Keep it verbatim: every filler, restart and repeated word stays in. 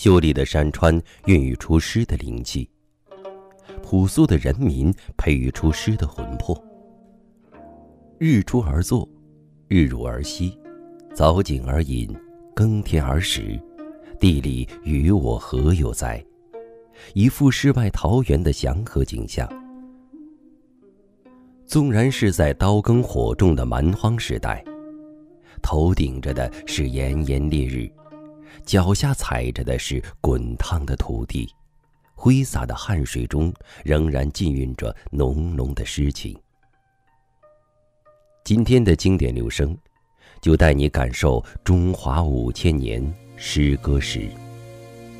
秀丽的山川孕育出诗的灵气，朴素的人民培育出诗的魂魄。日出而作，日入而息，早景而饮，耕田而食，地理与我何有哉？一副世外桃源的祥和景象。纵然是在刀耕火种的蛮荒时代，头顶着的是炎炎烈日，脚下踩着的是滚烫的土地，挥洒的汗水中仍然浸蕴着浓浓的诗情。今天的经典留声，就带你感受中华五千年诗歌史。